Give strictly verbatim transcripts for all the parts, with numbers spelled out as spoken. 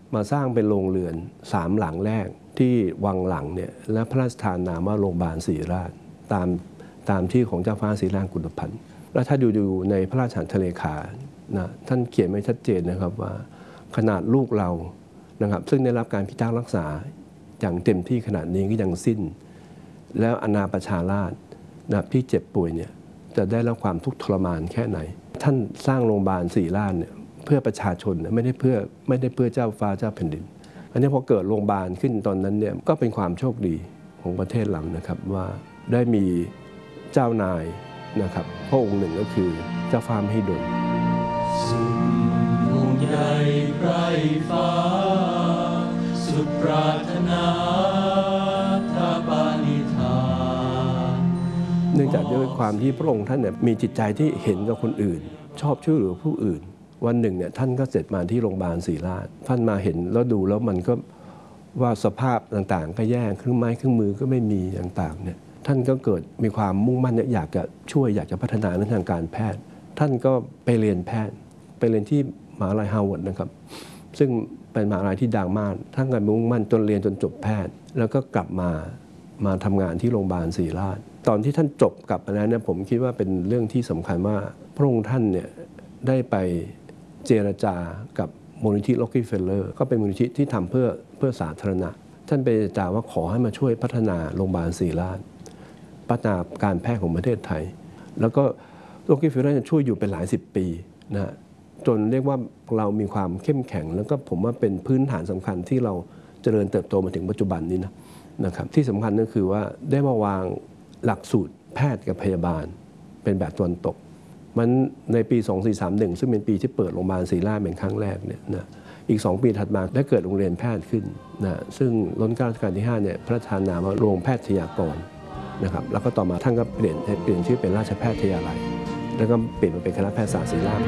มาสร้างเป็นโรงเรือนสามหลังแรกที่วังหลังเนี่ยและพระราชทานนามว่าโรงพยาบาลศรีราชตามตามที่ของเจ้าฟ้าศรีราชกุฎพันธ์แล้วถ้าดูดูในพระราชหัตถเลขานะท่านเขียนไว้ชัดเจนนะครับว่าขนาดลูกเรานะครับซึ่งได้รับการพิทักษ์รักษาอย่างเต็มที่ขนาดนี้ก็ยังสิ้นแล้วอาณาประชาราษฎร์นะที่เจ็บป่วยเนี่ยจะได้รับความทุกข์ทรมานแค่ไหนท่านสร้างโรงพยาบาลศรีราชเนี่ยเพื่อประชาชนไม่ได้เพื่อไม่ได้เพื่อเจ้าฟ้าเจ้าแผ่นดินอันนี้พอเกิดโรงพยาบาลขึ้นตอนนั้นเนี่ยก็เป็นความโชคดีของประเทศเรานะครับว่าได้มีเจ้านายนะครับพระองค์หนึ่งก็คือเจ้าฟ้ามหิดลสุดห่วงใยไพร่ฟ้าสุดปรารถนาทาปานิธานเนื่องจากด้วยความที่พระองค์ท่านเนี่ยมีจิตใจที่เห็นกับคนอื่นชอบช่วยเหลือผู้อื่นวันหนึ่งเนี่ยท่านก็เสร็จมาที่โรงพยาบาลศรีราชท่านมาเห็นแล้วดูแล้วมันก็ว่าสภาพต่างๆก็แย่เครื่องไม้เครื่องมือก็ไม่มีต่างๆเนี่ยท่านก็เกิดมีความมุ่งมั่นอยากจะช่วยอยากจะพัฒนาในทางการแพทย์ท่านก็ไปเรียนแพทย์ไปเรียนที่มหาวิทยาลัยฮาร์วาร์ดนะครับซึ่งเป็นมหาวิทยาลัยที่ดังมากท่านก็มุ่งมั่นจนเรียนจนจบแพทย์แล้วก็กลับมามาทำงานที่โรงพยาบาลศรีราชตอนที่ท่านจบกลับมาแล้วเนี่ยผมคิดว่าเป็นเรื่องที่สำคัญว่าพระองค์ท่านเนี่ยได้ไปเจรจากับมูลนิธิล็อกกี้เฟลเลอร์ก็เป็นมูลนิธิที่ทำเพื่อเพื่อสาธารณะท่านไปเจรจาว่าขอให้มาช่วยพัฒนาโรงพยาบาลศรีราชพัฒนาการแพทย์ของประเทศไทยแล้วก็ล็อกกี้เฟลเลอร์ช่วยอยู่เป็นหลายสิบปีนะจนเรียกว่าเรามีความเข้มแข็งแล้วก็ผมว่าเป็นพื้นฐานสำคัญที่เราเจริญเติบโตมาถึงปัจจุบันนี้นะนะครับที่สำคัญก็คือว่าได้มาวางหลักสูตรแพทย์กับพยาบาลเป็นแบบตะวันตกมันในปีสองสี่สามหนึ่งซึ่งเป็นปีที่เปิดโรงพยาบาลศรีราชเป็นครั้งแรกเนี่ยนะอีกสองปีถัดมาได้เกิดโรงเรียนแพทย์ขึ้นนะซึ่งรัชกาลที่ห้าเนี่ยพระราชทานนามว่าโรงแพทยากรนะครับแล้วก็ต่อมาท่านก็เปลี่ยนเปลี่ยนชื่อเป็นราชแพทยาลัยแล้วก็เปลี่ยนมาเป็นคณะแพทยศาสตร์ศรีราช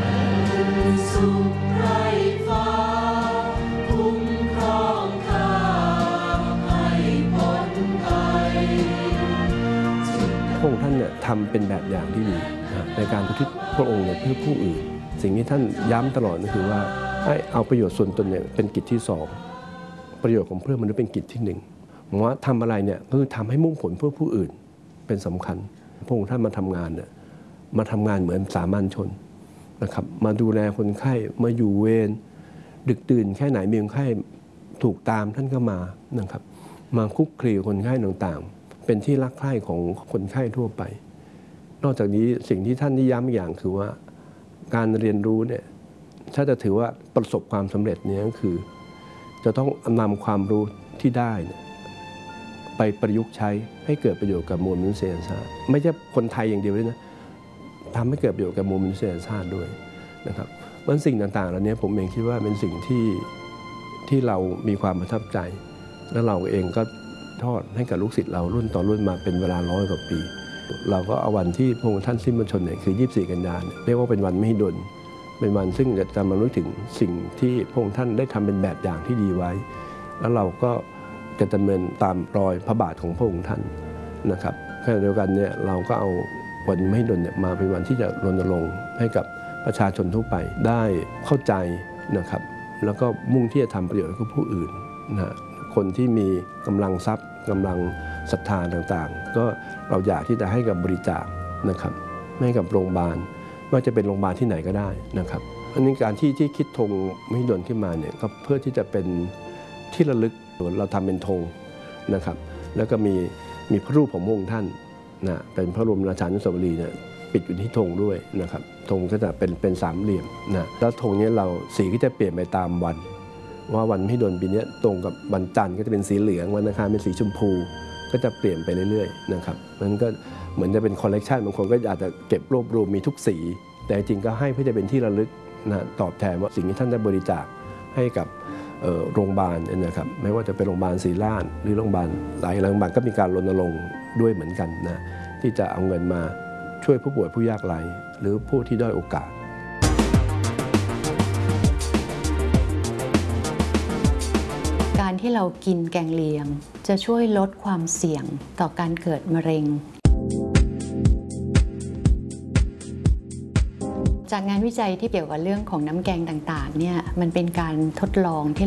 พระองค์ท่านเนี่ยทำเป็นแบบอย่างที่ดีในการอุทิศพระองค์เนี่ยเพื่อผู้อื่นสิ่งที่ท่านย้ำตลอดก็คือว่าให้เอาประโยชน์ส่วนตนเนี่ยเป็นกิจที่สองประโยชน์ของเพื่อนมนุษย์เป็นกิจที่หนึ่งหมายว่าทำอะไรเนี่ยคือทำให้มุ่งผลเพื่อผู้อื่นเป็นสำคัญพระองค์ท่านมาทำงานเนี่ยมาทำงานเหมือนสามัญชนนะครับมาดูแลคนไข้มาอยู่เวรดึกดื่นแค่ไหนมีคนไข้ถูกตามท่านก็มานะครับมาคุกคลีคนไข้ต่างๆเป็นที่รักใคร่ของคนไข้ทั่วไปนอกจากนี้สิ่งที่ท่านย้ำอย่างคือว่าการเรียนรู้เนี่ยถ้าจะถือว่าประสบความสำเร็จเนี่ยก็คือจะต้องนำความรู้ที่ได้ไปประยุกต์ใช้ให้เกิดประโยชน์กับมวลมนุษยชาติไม่ใช่คนไทยอย่างเดียวด้วยนะทำให้เกิดประโยชน์กับมวลมนุษยชาติด้วยนะครับเพราะสิ่งต่างๆเหล่านี้ผมเองคิดว่าเป็นสิ่งที่ที่เรามีความประทับใจและเราเองก็ทอดให้กับลูกศิษย์เรารุ่นต่อรุ่นมาเป็นเวลาร้อยกว่าปีเราก็เอาวันที่พระองค์ท่านสิ้นพระชนม์เนี่ยคือยี่สิบสี่กันยายนเรียกว่าเป็นวันมหิดลเป็นวันซึ่งจะจำมารู้ถึงสิ่งที่พระองค์ท่านได้ทำเป็นแบบอย่างที่ดีไว้แล้วเราก็จะดำเนินตามรอยพระบาทของพระองค์ท่านนะครับขณะเดียวกันเนี่ยเราก็เอาวันมหิดลเนี่ยมาเป็นวันที่จะรณรงค์ให้กับประชาชนทั่วไปได้เข้าใจนะครับแล้วก็มุ่งที่จะทำประโยชน์กับผู้อื่นนะคนที่มีกำลังทรัพย์กำลังศรัทธาต่างๆก็เราอยากที่จะให้กับบริจาคนะครับให้กับโรงพยาบาลว่าจะเป็นโรงพยาบาลที่ไหนก็ได้นะครับอันนี้การที่ที่คิดธงมหิดลขึ้นมาเนี่ยก็เพื่อที่จะเป็นที่ระลึกเราทำเป็นธงนะครับแล้วก็มีมีพระรูปของพระองค์ท่านนะเป็นพระบรมราชานุสาวรีย์เนี่ยปิดอยู่ที่ธงด้วยนะครับธงก็จะเป็นเป็นสามเหลี่ยมนะแล้วธงนี้เราสีก็จะเปลี่ยนไปตามวันว่าวันมหิดลปีนี้ตรงกับวันจันทร์ก็จะเป็นสีเหลืองวันอังคารเป็นสีชมพูก็จะเปลี่ยนไปเรื่อยๆนะครับมันก็เหมือนจะเป็นคอลเลกชันบางคนก็อาจจะเก็บรวบรวมมีทุกสีแต่จริงก็ให้เพื่อจะเป็นที่ระลึกนะตอบแทนว่าสิ่งที่ท่านได้บริจาคให้กับโรงพยาบาลนะครับไม่ว่าจะเป็นโรงพยาบาลศรีราชหรือโรงพยาบาลหลายโรงพยาบาลก็มีการรณรงค์ด้วยเหมือนกันนะที่จะเอาเงินมาช่วยผู้ป่วยผู้ยากไร้หรือผู้ที่ด้อยโอกาสการที่เรากินแกงเลียงจะช่วยลดความเสี่ยงต่อการเกิดมะเร็งจากงานวิจัยที่เกี่ยวกับเรื่องของน้ำแกงต่างๆเนี่ยมันเป็นการทดลองที่